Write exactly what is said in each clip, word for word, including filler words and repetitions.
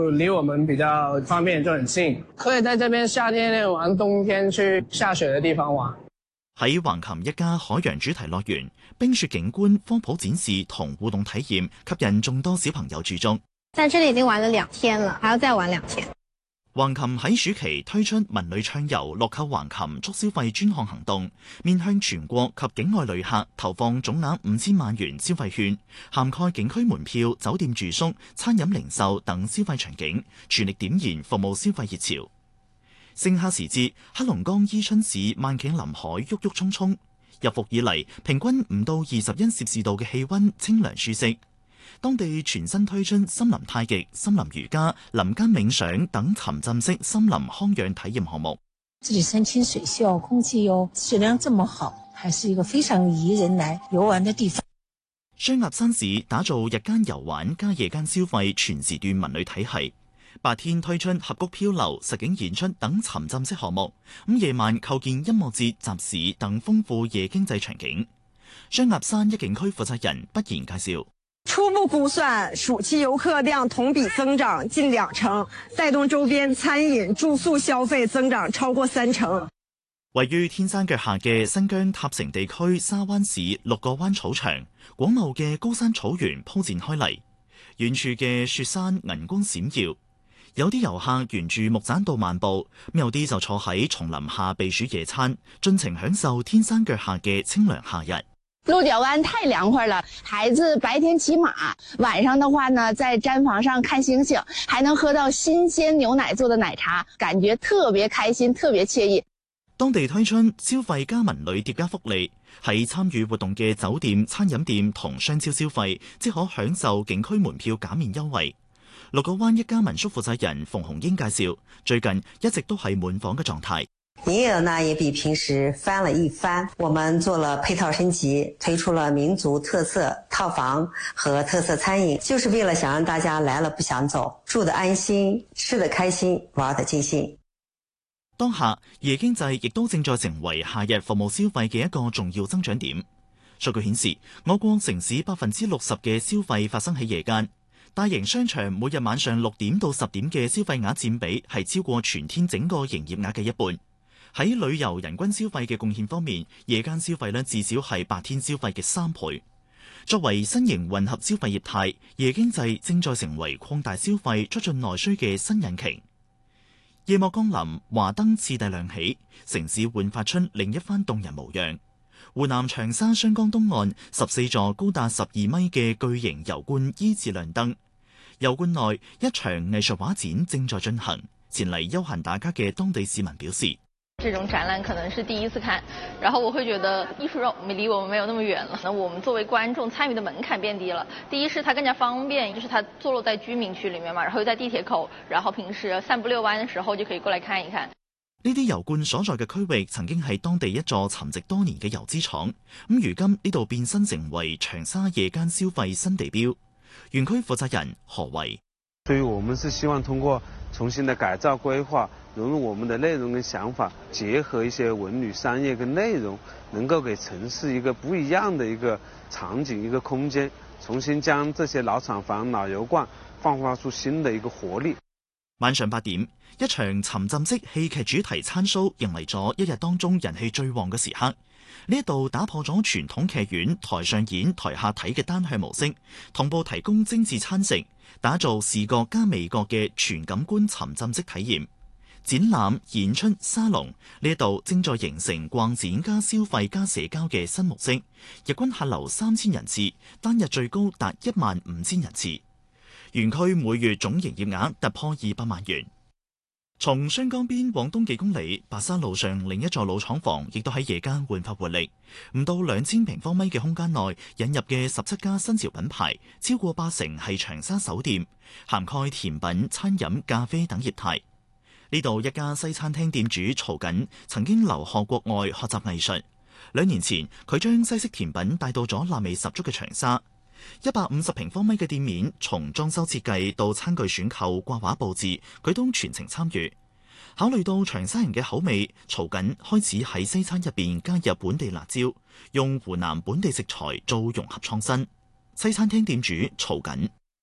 就離我們比較方便，就很近，可以在這邊夏天玩，冬天去下雪的地方玩。 喺橫琴一家海洋主題樂園，冰雪景觀、科普展示同互動體驗吸引眾多小朋友駐足。 在這裡已經玩了兩天了，還要再玩兩天。 橫琴喺暑期推出文旅暢遊樂購橫琴促消費專項行動，面向全國及境外旅客投放總額五千萬元消費券，涵蓋景區門票、酒店住宿、餐飲零售等消費場景，全力點燃服務消費熱潮。盛夏時節，黑龍江伊春市萬頃林海鬱鬱蔥蔥，入伏以嚟平均唔到二十一攝氏度嘅氣溫，清涼舒適。當地全新推出森林太極、森林瑜伽、林間冥想等沉浸式森林康養體驗項目。 這裡山清水秀，空氣又質量這麼好，還是一個非常宜人來遊玩的地方。 雙鴨山市打造日間遊玩加夜間消費全時段文旅體系，白天推出峽谷漂流、實景演出等沉浸式項目，咁夜晚構建音樂節、集市等豐富夜經濟場景。雙鴨山一景區負責人不言介紹。 初步估算，暑期遊客量同比增長近兩成，帶動周邊餐飲、住宿消費增長超過三成。 位於天山腳下嘅新疆塔城地區沙灣市六個灣草場，廣袤嘅高山草原鋪展開嚟，遠處嘅雪山銀光閃耀。有啲遊客沿住木棧道漫步，有啲就坐喺叢林下避暑野餐，盡情享受天山腳下嘅清涼夏日。 鹿角灣太涼快了，孩子白天騎馬，晚上的話呢，在氈房上看星星，還能喝到新鮮牛奶做的奶茶，感覺特別開心，特別愜意。 當地推出消費加文旅疊加福利，喺參與活動嘅酒店、餐飲店同商超消費，即可享受景區門票減免優惠。鹿角灣一家民宿負責人馮紅英介紹，最近一直都係滿房嘅狀態。 營業額呢也比平時翻了一番，我們做了配套升級，推出了民族特色套房和特色餐飲，就是為了想讓大家來了不想走，住得安心，吃得開心，玩得盡興。 當下夜經濟亦都正在成為夏日服務消費嘅一個重要增長點。數據顯示，我國城市百分之六十嘅消費發生喺夜間，大型商場每日晚上六點到十點嘅消費額佔比係超過全天整個營業額嘅一半。喺旅遊人均消費嘅貢獻方面，夜間消費呢至少係白天消費嘅三倍。作為新型混合消費業態，夜經濟正在成為擴大消費、促進內需嘅新引擎。夜幕降臨，華燈次第亮起，城市煥發出另一番動人模樣。湖南長沙雙江東岸十四座高達十二米嘅巨型油罐依次亮燈，油罐內一場藝術畫展正在進行。前嚟休閒打卡嘅當地市民表示， 這種展覽可能是第一次看，然後我會覺得藝術離我們沒有那麼遠了。那我們作為觀眾參與的門檻變低了。第一是它更加方便，就是它坐落在居民區裡面嘛，然後又在地鐵口，然後平時散步遛彎的時候就可以過來看一看。 呢啲油罐所在嘅區域曾經係當地一座沉寂多年嘅油資廠，咁如今呢度變身成為長沙夜間消費新地標。園區負責人何維， 所以我們是希望通過重新的改造規劃，融入我們的內容跟想法，結合一些文旅商業跟內容，能夠給城市一個不一樣的一個場景、一個空間，重新將這些老廠房、老油罐煥發出新的一個活力。 晚上八點，一場沉浸式戲劇主題餐 show 迎嚟咗一日當中人氣最旺嘅時刻。呢一度打破咗傳統劇院台上演台下睇嘅單向模式，同步提供精緻餐食，打造視覺加味覺嘅全感官沉浸式體驗。展覽、演出、沙龍呢一度正在形成逛展加消費加社交嘅新模式，日均客流三千人次，單日最高達一萬五千人次。園區每月總營業額突破二百萬元。從雙江邊往東幾公里，白沙路上另一座老廠房亦都喺夜間煥發活力。唔到兩千平方米嘅空間內引入嘅十七家新潮品牌，超過八成係長沙首店，涵蓋甜品、餐飲、咖啡等業態。呢度一家西餐廳店主曹瑾曾經留學國外學習藝術，兩年前佢將西式甜品帶到咗辣味十足嘅長沙。一百五十平方米嘅店面，從裝修設計到餐具選購、掛畫佈置，佢都全程參與。考慮到長沙人嘅口味，曹瑾開始喺西餐入邊加入本地辣椒，用湖南本地食材做融合創新。西餐廳店主曹瑾。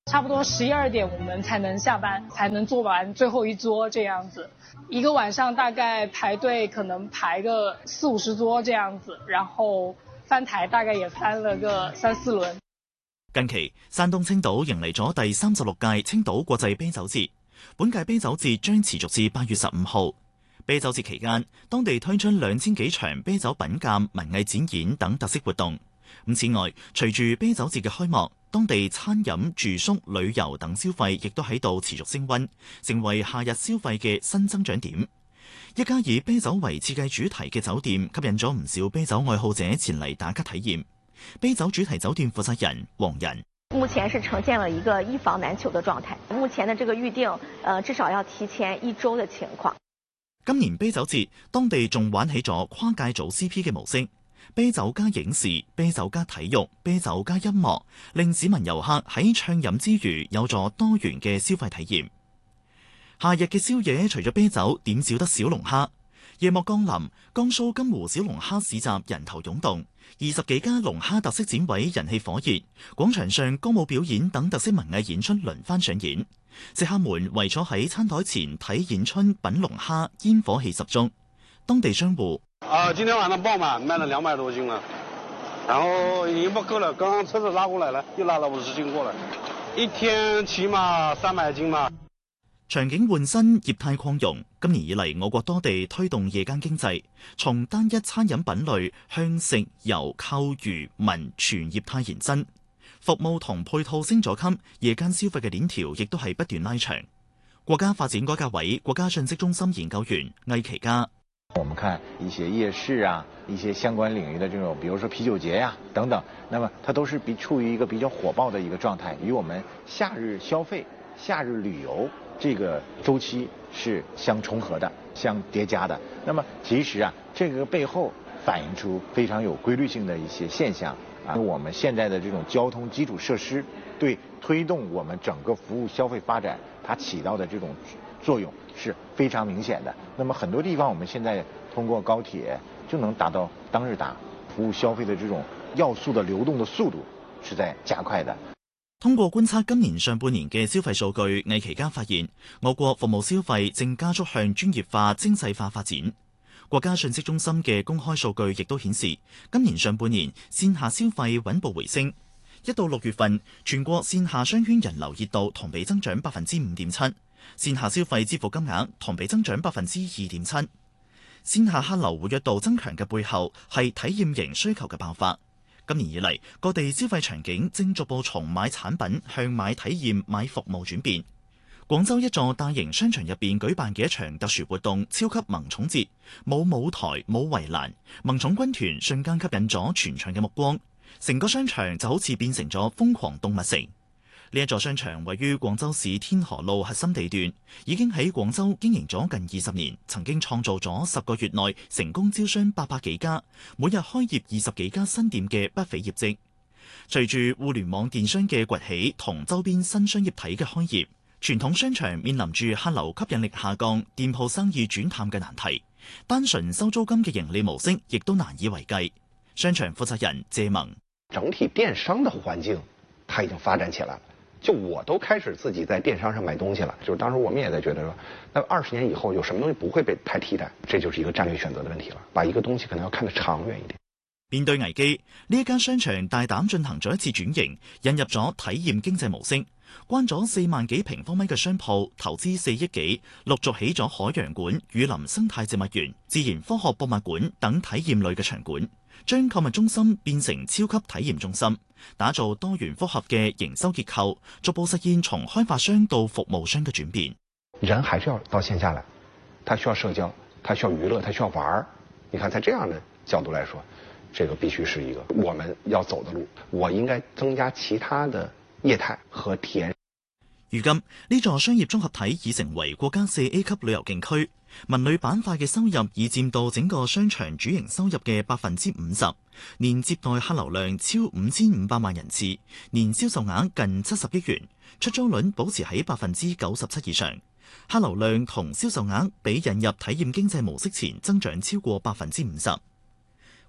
差不多十一二點我們才能下班，才能做完最後一桌這樣子。一個晚上大概排隊可能排個四五十桌這樣子，然後翻台大概也翻了個三四輪。 近期，山東青島迎嚟咗第三十六屆青島國際啤酒節，本屆啤酒節將持續至八月十五號。啤酒節期間，當地推出兩千幾場啤酒品鑑、文藝展演等特色活動。咁此外，隨住啤酒節嘅開幕，當地餐飲、住宿、旅遊等消費亦都喺度持續升溫，成為夏日消費嘅新增長點。一家以啤酒為設計主題嘅酒店，吸引咗唔少啤酒愛好者前嚟打卡體驗。啤酒主題酒店負責人黃仁： 目前是呈現了一個一房難求的狀態，目前的這個預訂，呃，至少要提前一周的情況。 今年啤酒節，當地仲玩起咗跨界組 C P 嘅模式，啤酒加影視、啤酒加體育、啤酒加音樂，令市民遊客喺暢飲之餘有咗多元嘅消費體驗。夏日嘅宵夜，除咗啤酒，點少得小龍蝦？夜幕降臨，江蘇金湖小龍蝦市集人頭湧動，二十幾家龍蝦特色展位人氣火熱，廣場上歌舞表演等特色文藝演出輪番上演，食客們圍坐喺餐台前睇演出品龍蝦，煙火氣十足。當地商戶： 啊，今天晚上爆滿，賣了兩百多斤了，然後已經不夠了，剛剛車子拉過來了，又拉了五十斤過來，一天起碼三百斤嘛。 場景換新，業態擴容。今年以嚟，我國多地推動夜間經濟，從單一餐飲品類向食、遊、購、娛、文全業態延伸，服務同配套升咗級，夜間消費嘅鏈條亦都係不斷拉長。國家發展改革委國家信息中心研究員魏其嘉： 我們看一些夜市啊，一些相關領域的這種，比如說啤酒節呀、啊、等等，那麼它都是比處於一個比較火爆的一個狀態，與我們夏日消費、夏日旅遊這個週期是相重合的、相疊加的。那麼其實啊，這個背後反映出非常有規律性的一些現象啊。我們現在的這種交通基礎設施對推動我們整個服務消費發展，它起到的這種作用是非常明顯的。那麼很多地方我們現在通過高鐵就能達到當日達，服務消費的這種要素的流動的速度是在加快的。 通過觀察今年上半年嘅消費數據，魏其嘉發現，我國服務消費正加速向專業化、精細化發展。國家信息中心嘅公開數據亦都顯示，今年上半年線下消費穩步回升。一到六月份，全國線下商圈人流熱度同比增長百分之五點七，線下消費支付金額同比增長百分之二點七。線下客流活躍度增強嘅背後，係體驗型需求嘅爆發。今年以嚟，各地消費場景正逐步從買產品向買體驗、買服務轉變。廣州一座大型商場入邊舉辦嘅一場特殊活動——超級萌寵節，冇舞台、冇圍欄，萌寵軍團瞬間吸引咗全場嘅目光，成個商場就好似變成咗瘋狂動物城。呢一座商場位於廣州市天河路核心地段，已經喺廣州經營咗近二十年，曾經創造咗十個月內成功招商八百幾家，每日開業二十幾家新店嘅不菲業績。隨住互聯網電商嘅崛起同周邊新商業體嘅開業，傳統商場面臨住客流吸引力下降、店鋪生意轉淡嘅難題，單純收租金嘅盈利模式亦都難以為繼。商場負責人謝萌： 整體電商的環境，它已經發展起來了。就我都開始自己在電商上買東西了，就是當時我們也在覺得說，那二十年以後有什麼東西不會被太替代，這就是一個戰略選擇的問題了。把一個東西可能要看得長遠一點。 面對危機，呢一間商場大膽進行咗一次轉型，引入咗體驗經濟模式，關咗四萬幾平方米嘅商鋪，投資四億幾，陸續起咗海洋館、雨林生態植物園、自然科學博物館等體驗類嘅場館，將購物中心變成超級體驗中心，打造多元複合嘅營收結構，逐步實現從開發商到服務商嘅轉變。 人還是要到線下來，他需要社交，他需要娛樂，他需要玩。你看，在這樣的角度來說，這個必須是一個我們要走的路。我應該增加其他的業態和體驗。 如今呢座商業綜合體已成為國家四 A 級旅遊景區，文旅板塊嘅收入已佔到整個商場主營收入嘅百分之五十，年接待客流量超五千五百萬人次，年銷售額近七十億元，出租率保持喺百分之九十七以上，客流量同銷售額比引入體驗經濟模式前增長超過百分之五十。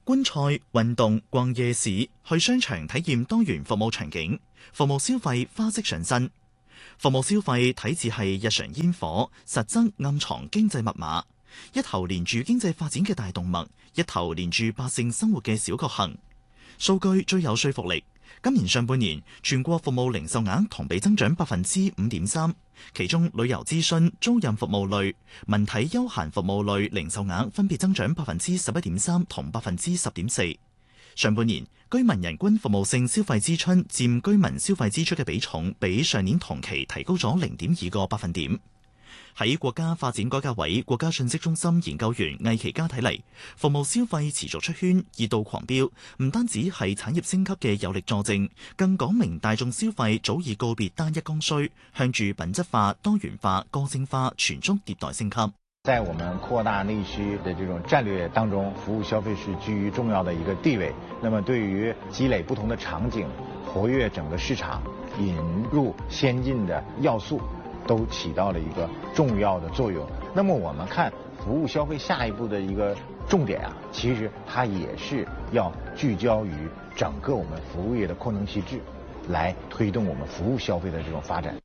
觀賽、運動、逛夜市、去商場體驗多元服務場景，服務消費花式上身。服務消費體字係日常煙火，實則暗藏經濟密碼，一頭連住經濟發展嘅大動脈，一頭連住百姓生活嘅小確幸。數據最有說服力。今年上半年全國服務零售額同比增長百分之五點三，其中旅遊諮詢、租賃服務類、文體休閒服務類零售額分別增長百分之十一點三同百分之十點四。上半年居民人均服務性消費支出佔居民消費支出嘅比重，比上年同期提高咗零點二個百分點。喺國家發展改革委國家信息中心研究員魏其嘉睇嚟，服務消費持續出圈，熱度狂飆，唔單止係產業升級嘅有力佐證，更講明大眾消費早已告別單一剛需，向住品質化、多元化、個性化全速迭代升級。 在我們擴大內需的這種戰略當中，服務消費是居於重要的一個地位。那麼對於積累不同的場景、活躍整個市場、引入先進的要素，都起到了一個重要的作用。那麼我們看服務消費下一步的一個重點啊，其實它也是要聚焦於整個我們服務業的擴能機制，來推動我們服務消費的這種發展。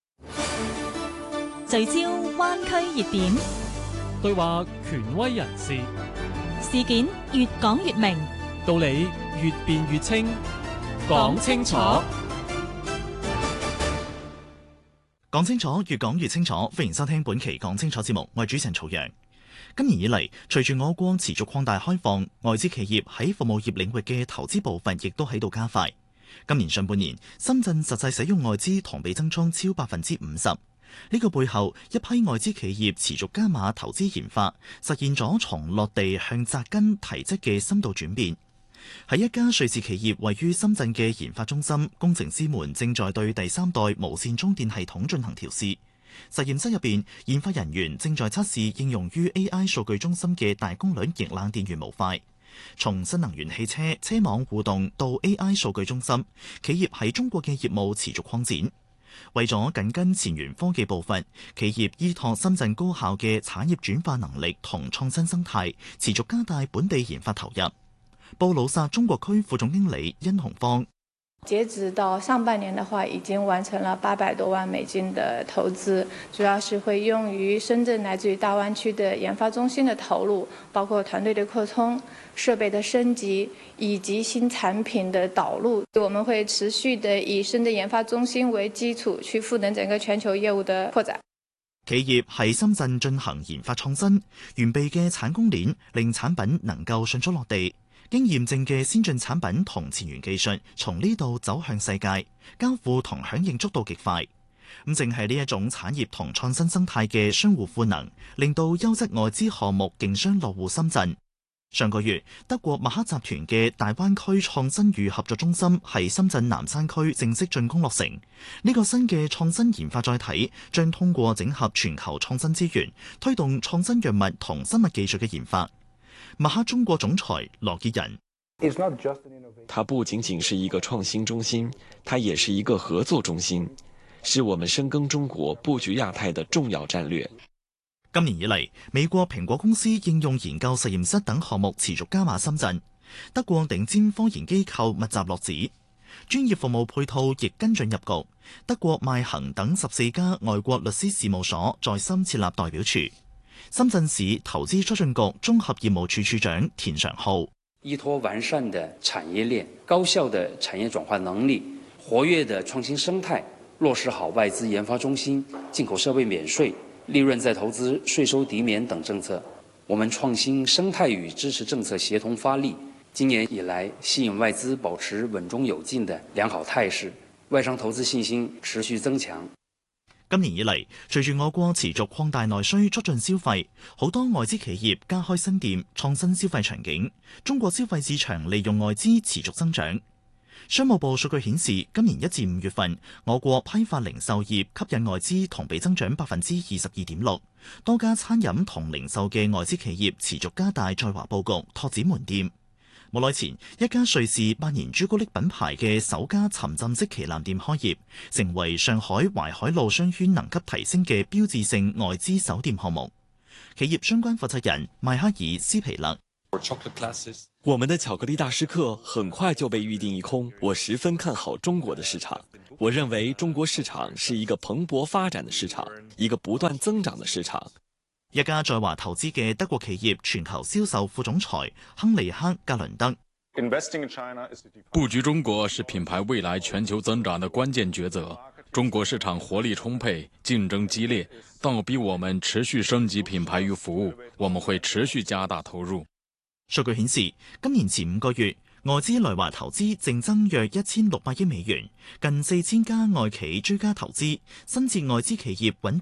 聚焦灣區熱點， 對話權威人士， 事件越講越明， 道理越辯越清，講清楚。 講清楚，越講越清楚。歡迎收聽本期講清楚節目，我係主持人曹陽。今年以嚟，隨住我國持續擴大開放，外資企業喺服務業領域嘅投資步伐亦都喺度加快。今年上半年，深圳實際使用外資同比增長超百分之五十。呢個背後，一批外資企業持續加碼投資研發，實現咗從落地向扎根提質嘅深度轉變。喺一家瑞士企業位於深圳嘅研發中心，工程師們正在對第三代無線充電系統進行調試。實驗室入邊，研發人員正在測試應用於 A I 數據中心嘅大功率液冷電源模塊。從新能源汽車車網互動到 A I 數據中心，企業喺中國嘅業務持續擴展。為咗緊跟前沿科技步伐，企業依託深圳高效嘅產業轉化能力同創新生態，持續加大本地研發投入。布魯薩中國區副總經理殷紅芳， 截止到上半年的話，已經完成了八百多萬美金的投資，主要是會用於深圳來自於大灣區的研發中心的投入，包括團隊的擴充、設備的升級以及新產品的導入。我們會持續的以深圳研發中心為基礎，去賦能整個全球業務的擴展。 企業喺深圳進行研發創新，完備嘅產供鏈令產品能夠迅速落地。經驗證嘅先進產品同前沿技術從呢度走向世界，交付同響應速度極快。咁正係呢一種產業同創新生態嘅相互賦能，令到優質外資項目競相落戶深圳。上個月，德國麥克集團嘅大灣區創新與合作中心喺深圳南山區正式竣工落成。呢、這個新嘅創新研發載體將通過整合全球創新資源，推動創新藥物同生物技術嘅研發。麥克中國總裁羅傑仁， 它不僅僅是一個創新中心，它也是一個合作中心，是我們深耕中國、布局亞太的重要戰略。 今年以嚟，美國蘋果公司應用研究實驗室等項目持續加碼深圳，德國頂尖科研機構密集落址，專業服務配套亦跟進入局。德國邁恒等十四家外國律師事務所在深設立代表處。深圳市投資促進局綜合業務處處長田常浩， 依託完善的產業鏈、高效的產業轉化能力、活躍的創新生態，落實好外資研發中心、進口設備免稅、利潤再投資、稅收抵免等政策，我們創新生態與支持政策協同發力。今年以來，吸引外資保持穩中有進的良好態勢，外商投資信心持續增強。 今年以嚟，隨住我國持續擴大內需，促進消費，好多外資企業加開新店，創新消費場景。中國消費市場利用外資持續增長。商務部數據顯示，今年一至五月份，我國批發零售業吸引外資同比增長百分之二十二點六。多家餐飲同零售嘅外資企業持續加大在華佈局，拓展門店。冇耐前，一家瑞士百年朱古力品牌嘅首家沉浸式旗艦店開業，成為上海淮海路商圈能級提升嘅標誌性外資首店項目。企業相關負責人邁克爾斯皮勒， 我们的巧克力大师课很快就被预定一空，我十分看好中國的市場。我認為中國市場是一個蓬勃發展的市場，一個不斷增長的市場。 一家在華投資嘅德國企業全球銷售副總裁亨利克·格倫德。 布局中國是品牌未來全球增長的關鍵抉擇。中國市場活力充沛，競爭激烈，倒逼我們持續升級品牌與服務。我們會持續加大投入。 數據顯示，今年前五個月，外資來華投資淨增約一千六百億美元，近四千家外企追加投資，新設外資企業穩